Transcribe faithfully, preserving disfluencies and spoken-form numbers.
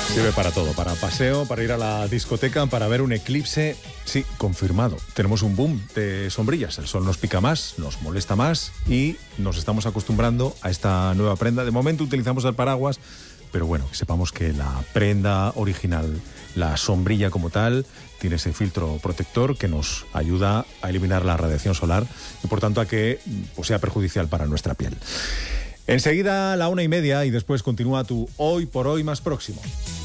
Sirve para todo, para paseo, para ir a la discoteca, para ver un eclipse. Sí, confirmado. Tenemos un boom de sombrillas. El sol nos pica más, nos molesta más y nos estamos acostumbrando a esta nueva prenda. De momento utilizamos el paraguas, pero bueno, sepamos que la prenda original, la sombrilla como tal, tiene ese filtro protector que nos ayuda a eliminar la radiación solar y por tanto a que pues, sea perjudicial para nuestra piel. Enseguida la una y media y después continúa tu Hoy por Hoy más próximo.